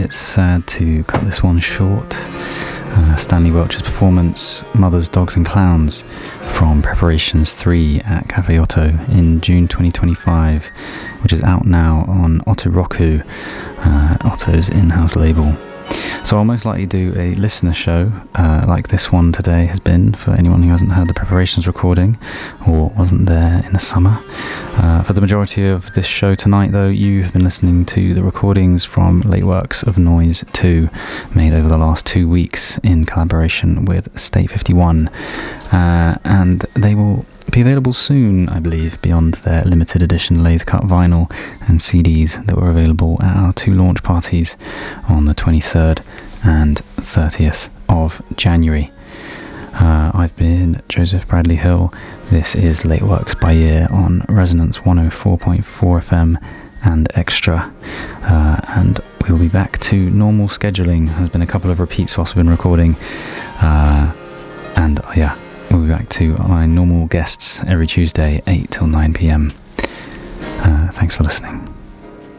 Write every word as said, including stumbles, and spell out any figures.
bit sad to cut this one short. Uh, Stanley Welch's performance, Mothers, Dogs and Clowns, from Preparations three at Cafe Otto in June twenty twenty-five, which is out now on Otto Roku, uh, Otto's in-house label. So I'll most likely do a listener show uh, like this one today has been, for anyone who hasn't heard the Preparations recording or wasn't there in the summer. Uh, for the majority of this show tonight, though, you have been listening to the recordings from Late Works of Noise two, made over the last two weeks in collaboration with State fifty-one. Uh, and they will be available soon, I believe, beyond their limited edition lathe cut vinyl and C Ds that were available at our two launch parties on the twenty-third and thirtieth of January. Uh, I've been Joseph Bradley Hill. This is Late Works by Ear on Resonance one oh four point four F M and Extra. Uh, and we'll be back to normal scheduling. There's been a couple of repeats whilst we've been recording. Uh, and uh, yeah, we'll be back to my normal guests every Tuesday, eight till nine p.m. Uh, thanks for listening.